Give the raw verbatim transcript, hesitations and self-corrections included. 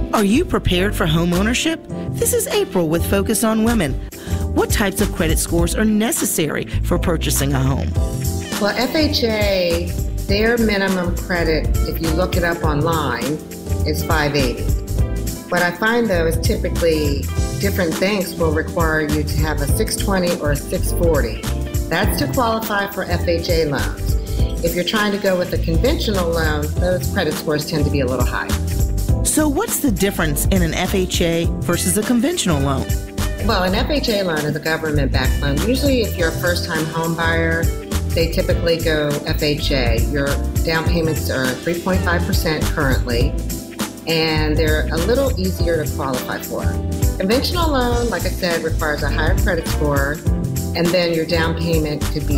Are you prepared for home ownership? This is April with Focus on Women. What types of credit scores are necessary for purchasing a home? Well, F H A, their minimum credit, if you look it up online, is five eighty. What I find, though, is typically different banks will require you to have a six twenty or a six forty. That's to qualify for F H A loans. If you're trying to go with a conventional loan, those credit scores tend to be a little higher. So what's the difference in an F H A versus a conventional loan? Well, an F H A loan is a government-backed loan. Usually if you're a first-time home buyer, they typically go F H A. Your down payments are three point five percent currently, and they're a little easier to qualify for. Conventional loan, like I said, requires a higher credit score, and then your down payment could be